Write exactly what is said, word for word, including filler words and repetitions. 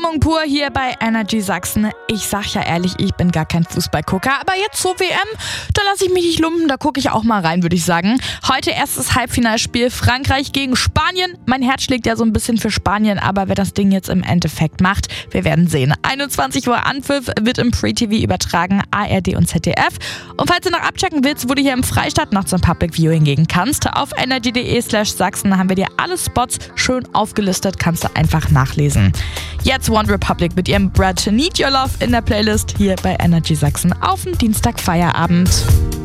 Stimmung pur hier bei Energy Sachsen. Ich sag ja ehrlich, ich bin gar kein Fußballgucker, aber jetzt zur W M, da lasse ich mich nicht lumpen, da gucke ich auch mal rein, würde ich sagen. Heute erstes Halbfinalspiel Frankreich gegen Spanien. Mein Herz schlägt ja so ein bisschen für Spanien, aber wer das Ding jetzt im Endeffekt macht, wir werden sehen. einundzwanzig Uhr Anpfiff wird im Free-T V übertragen, A R D und Z D F. Und falls du noch abchecken willst, wo du hier im Freistaat noch zum Public Viewing gehen kannst, auf energy.de slash Sachsen haben wir dir alle Spots schön aufgelistet, kannst du einfach nachlesen. Jetzt One Republic mit ihrem Brad Need Your Love in der Playlist hier bei Energy Sachsen auf den Dienstag Feierabend.